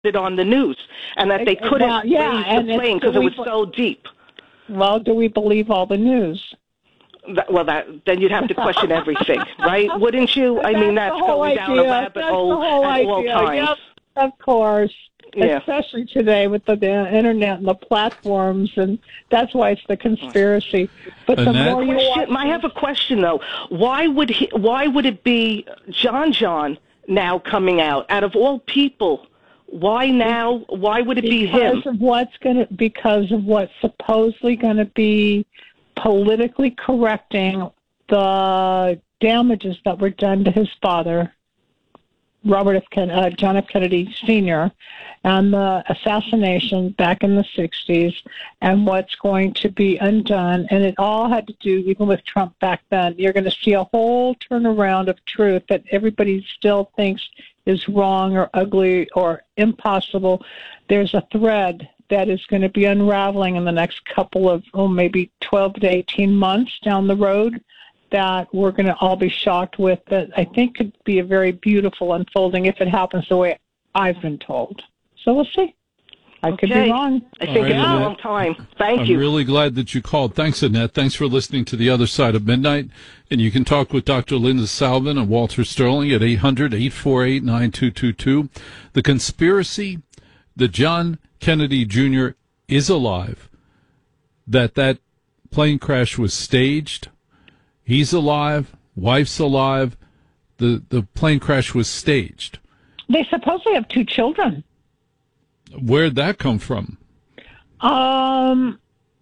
it on the news, and that they couldn't raise the plane because it was so deep. Well, do we believe all the news? Then you'd have to question everything, right? Wouldn't you? I mean, that's going down a rabbit hole at all times. Yep, of course. Yeah. Especially today with the internet and the platforms, and that's why it's the conspiracy. But the more you watch, I have a question though. Why would it be John now coming out of all people? Why now? Why would it be him? Because of what's supposedly going to be politically correcting the damages that were done to his father, John F. Kennedy Sr., and the assassination back in the 60s, and what's going to be undone. And it all had to do, even with Trump back then, you're going to see a whole turnaround of truth that everybody still thinks is wrong or ugly or impossible. There's a thread that is going to be unraveling in the next couple of, maybe 12 to 18 months down the road, that we're going to all be shocked with, that I think could be a very beautiful unfolding if it happens the way I've been told. So we'll see. I could be wrong. I think it's a long time. Thank you. I'm really glad that you called. Thanks, Annette. Thanks for listening to The Other Side of Midnight. And you can talk with Dr. Linda Salvin and Walter Sterling at 800-848-9222. The conspiracy that John Kennedy Jr. is alive, that plane crash was staged. He's alive. Wife's alive. The plane crash was staged. They supposedly have 2 children. Where'd that come from? On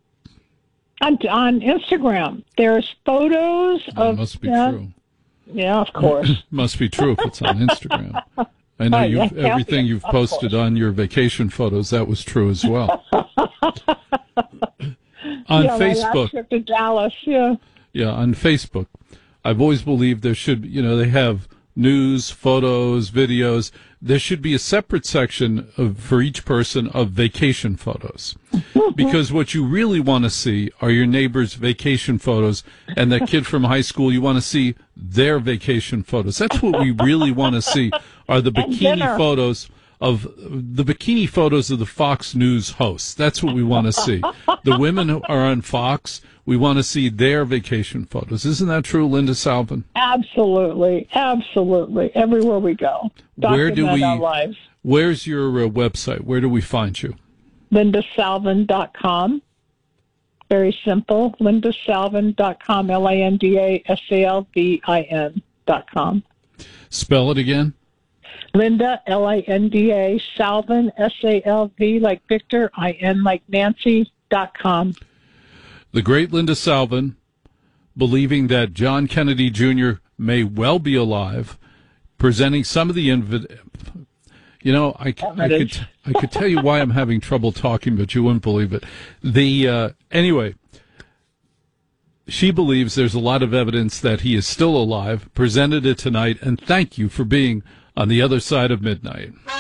Instagram, there's photos of. Must be true. Yeah, of course. Must be true if it's on Instagram. I know everything you've posted on your vacation photos. That was true as well. On Facebook. My last trip to Dallas. Yeah. Yeah, on Facebook, I've always believed there should, they have news, photos, videos. There should be a separate section for each person of vacation photos. Because what you really want to see are your neighbor's vacation photos, and that kid from high school, you want to see their vacation photos. That's what we really want to see, are the bikini photos of the Fox News hosts. That's what we want to see. The women who are on Fox, we want to see their vacation photos. Isn't that true, Linda Salvin? Absolutely. Everywhere we go. Where's your website? Where do we find you? LindaSalvin.com. Very simple. LindaSalvin.com. LindaSalvin.com. Spell it again. Linda, Linda, Salvin, Salv, like Victor, In like Nancy.com. The great Linda Salvin, believing that John Kennedy Jr. may well be alive, presenting some of the I could tell you why I'm having trouble talking, but you wouldn't believe it. Anyway, she believes there's a lot of evidence that he is still alive, presented it tonight, and thank you for being on The Other Side of Midnight.